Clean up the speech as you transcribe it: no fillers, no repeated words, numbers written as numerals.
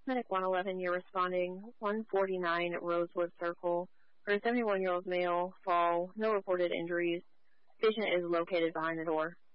Medic 111, you're responding 149 Rosewood Circle. For a 71-year-old male, fall, no reported injuries. Patient is located behind the door.